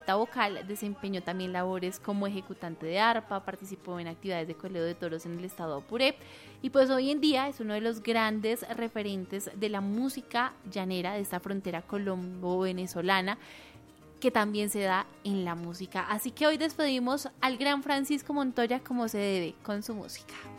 faceta vocal, desempeñó también labores como ejecutante de arpa, participó en actividades de coleo de toros en el estado Apure y pues hoy en día es uno de los grandes referentes de la música llanera de esta frontera colombo-venezolana, que también se da en la música. Así que hoy despedimos al gran Francisco Montoya como se debe, con su música.